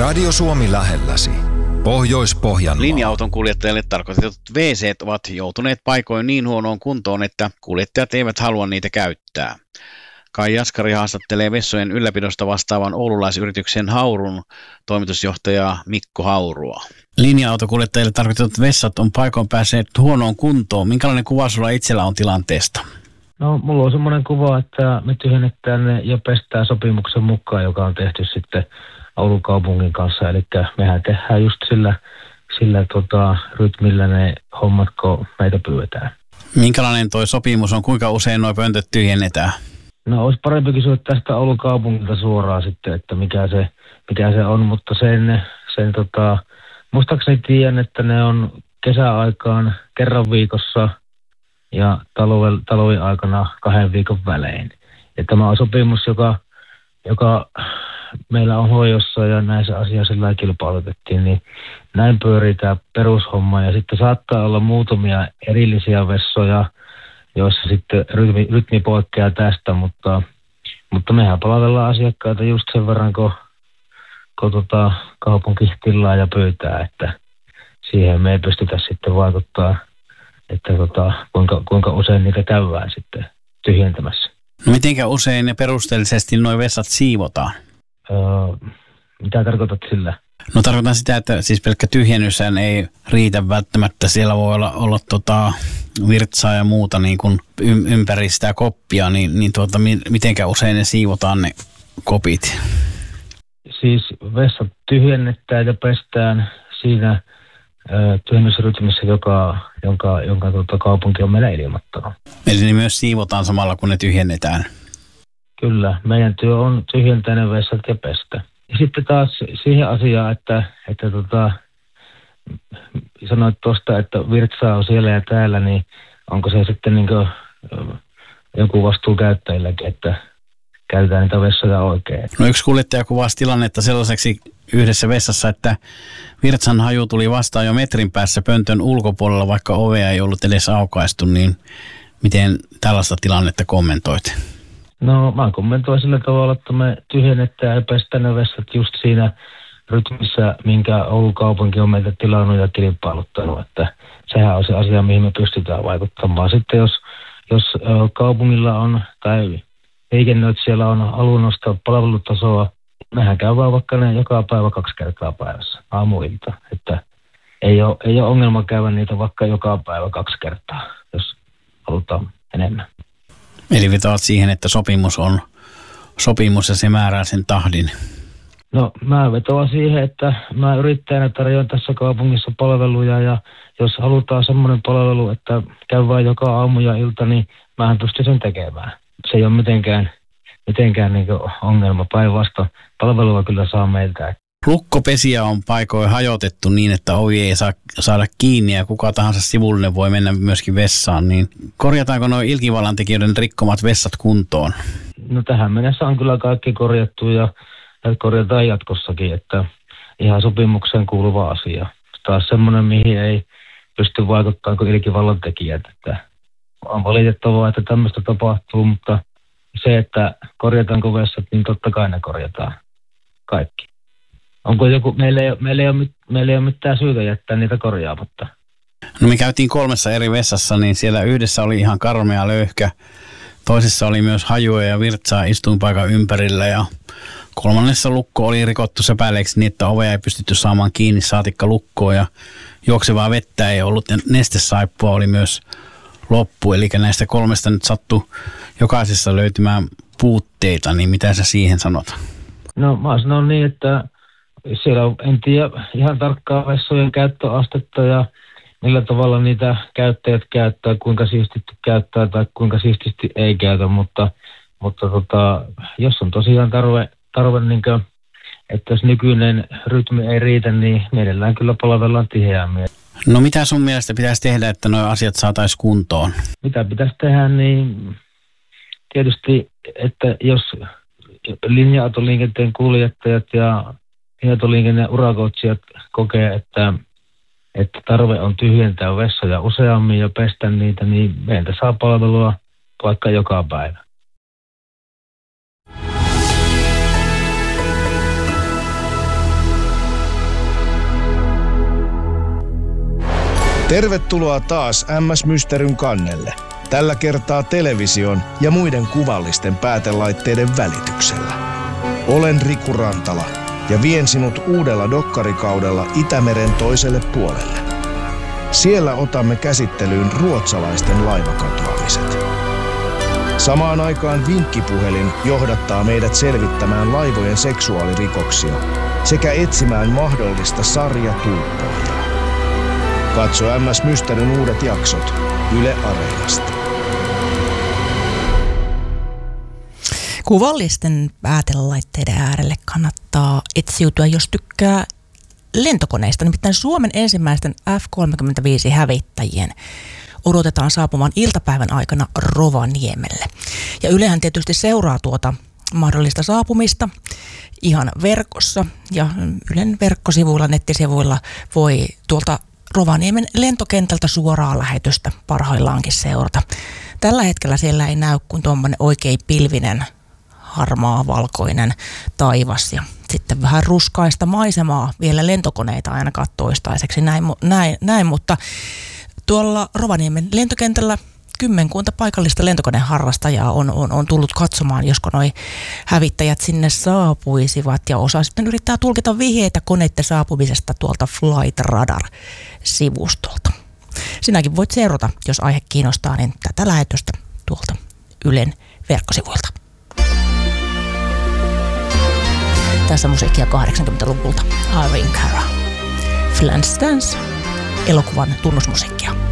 Radio Suomi lähelläsi. Pohjois-Pohjanmaa. Linja-auton kuljettajille tarkoitetut WC:t ovat joutuneet paikoin niin huonoon kuntoon, että kuljettajat eivät halua niitä käyttää. Kai Jaskari haastattelee vessojen ylläpidosta vastaavan oululaisyrityksen Haurun toimitusjohtajaa Mikko Haurua. Linja-autokuljettajille tarkoitetut vessat on paikoin päässeet huonoon kuntoon. Minkälainen kuva sulla itsellä on tilanteesta? No, mulla on semmoinen kuva, että me tyhjennetään ne ja pestään sopimuksen mukaan, joka on tehty sitten Oulun kaupungin kanssa. Eli mehän tehdään just sillä rytmillä ne hommat, kun meitä pyydetään. Minkälainen toi sopimus on? Kuinka usein nuo pöntöt tyhjennetään? No, olisi parempi kysyä tästä Oulun kaupungilta suoraan sitten, että mikä se on, mutta muistaakseni tiedän, että ne on kesäaikaan kerran viikossa ja talven aikana 2 viikon välein. Ja tämä on sopimus, joka meillä on hoidossa ja näissä asioissa sillä kilpailutettiin, niin näin pyörii tämä perushomma. Ja sitten saattaa olla muutamia erillisiä vessoja, joissa sitten rytmi poikkeaa tästä, mutta mehän palvellaan asiakkaita just sen verran, kun kaupunki tilaa ja pyytää, että siihen me ei pystytä sitten vaikuttaa, että kuinka usein niitä käydään sitten tyhjentämässä. No mitenkä usein ne perusteellisesti nuo vessat siivotaan? Mitä tarkoitat sillä? No tarkoitan sitä, että siis pelkkä tyhjennyshän ei riitä välttämättä. Siellä voi olla virtsaa ja muuta niin kuin ympäri sitä koppia, mitenkä usein ne siivotaan ne kopit? Siis vessat tyhjennetään ja pestään siinä tyhjennysrytmissä, jonka kaupunki on meille ilmoittanut. Eli ne myös siivotaan samalla, kun ne tyhjennetään? Kyllä, meidän työ on tyhjentää ne vessat ja pestä. Ja sitten taas siihen asiaan, että sanoit tuosta, että virtsaa on siellä ja täällä, niin onko se sitten niin kuin joku vastuu käyttäjilläkin, että käytetään niitä vessoja oikein? No yksi kuljettaja kuvasi tilannetta sellaiseksi yhdessä vessassa, että virtsan haju tuli vastaan jo metrin päässä pöntön ulkopuolella, vaikka ovea ei ollut edes aukaistu, niin miten tällaista tilannetta kommentoit? No mä kommentoin sillä tavalla, että me tyhjennetään ja pestään ne vessat just siinä rytmissä, minkä Oulun kaupunki on meiltä tilannut ja kilpailuttanut, että sehän on se asia, mihin me pystytään vaikuttamaan. Sitten jos kaupungilla on tai liikennöitsijällä on halu nostaa palvelutasoa, mehän käydään vaikka ne joka päivä 2 kertaa päivässä, aamuilta, että ei ole ongelma käydä niitä vaikka joka päivä 2 kertaa, jos halutaan enemmän. Eli vetoat siihen, että sopimus on sopimus ja se määrää sen tahdin? No mä vetoan siihen, että mä yrittäjänä tarjoan tässä kaupungissa palveluja ja jos halutaan semmoinen palvelu, että käydään joka aamu ja ilta, niin mähän pystyn sen tekemään. Se ei ole mitenkään niin ongelma, päinvastoin palvelua kyllä saa meiltä. Lukkopesiä on paikoin hajotettu niin, että ovi ei saa saada kiinni ja kuka tahansa sivullinen voi mennä myöskin vessaan. Niin korjataanko nuo ilkivallan tekijöiden rikkomat vessat kuntoon? No tähän mennessä on kyllä kaikki korjattu ja korjataan jatkossakin, että ihan sopimukseen kuuluva asia. Taas semmoinen, mihin ei pysty vaikuttamaan kuin ilkivallan tekijät. Että on valitettavaa, että tämmöistä tapahtuu, mutta se, että korjataanko vessat, niin totta kai ne korjataan kaikki. Onko joku, meillä ei ole mitään syytä jättää niitä korjaamatta. No me käytiin 3 eri vessassa, niin siellä yhdessä oli ihan karmea löyhkä. Toisessa oli myös hajua ja virtsaa istuinpaikan ympärillä ja 3. lukko oli rikottu säpäleeksi niin, että ovea ei pystytty saamaan kiinni, saatikka lukkoon ja juoksevaa vettä ei ollut ja nestesaippua oli myös loppu. Eli näistä 3 nyt sattui jokaisessa löytymään puutteita, niin mitä sä siihen sanot? No mä sanon niin, että siellä en tiedä ihan tarkkaa vessojen käyttöastetta ja millä tavalla niitä käyttäjät käyttää, kuinka siististi käyttää tai kuinka siististi ei käytä, mutta jos on tosiaan tarve niin kuin, että jos nykyinen rytmi ei riitä, niin mielellään kyllä palvellaan tiheämmin. No mitä sun mielestä pitäisi tehdä, että nuo asiat saataisiin kuntoon? Mitä pitäisi tehdä, niin tietysti, että jos linja-autoliikenteen kuljettajat ja linja-autoliikenteen urakoitsijat kokee, että tarve on tyhjentää vessoja useammin ja pestä niitä, niin meiltä saa palvelua vaikka joka päivä. Tervetuloa taas MS Mysteryn kannelle. Tällä kertaa television ja muiden kuvallisten päätelaitteiden välityksellä. Olen Riku Rantala ja vien sinut uudella dokkarikaudella Itämeren toiselle puolelle. Siellä otamme käsittelyyn ruotsalaisten laivakatoamiset. Samaan aikaan vinkkipuhelin johdattaa meidät selvittämään laivojen seksuaalirikoksia sekä etsimään mahdollista sarjatulppoja. Katso MS Mysteryn uudet jaksot Yle Areenasta. Kuvallisten päätelaitteiden äärelle kannattaa etsiutyä, jos tykkää lentokoneista. Nimittäin Suomen ensimmäisten F-35-hävittäjien odotetaan saapumaan iltapäivän aikana Rovaniemelle. Ja Ylehän tietysti seuraa tuota mahdollista saapumista ihan verkossa. Ja Ylen verkkosivuilla, nettisivuilla voi tuolta Rovaniemen lentokentältä suoraa lähetystä parhaillaankin seurata. Tällä hetkellä siellä ei näy kuin tuommoinen oikein pilvinen, harmaa, valkoinen taivas ja sitten vähän ruskaista maisemaa, vielä lentokoneita ainakaan toistaiseksi, näin, mutta tuolla Rovaniemen lentokentällä kymmenkunta paikallista lentokoneharrastajaa on tullut katsomaan, josko noi hävittäjät sinne saapuisivat, ja osa sitten yrittää tulkita vihjeitä koneiden saapumisesta tuolta Flight Radar-sivustolta. Sinäkin voit seurata, jos aihe kiinnostaa, niin tätä lähetystä tuolta Ylen verkkosivuilta. Tässä musiikkia 80-luvulta. Irene Cara. Flanders Dance, elokuvan tunnusmusiikkia.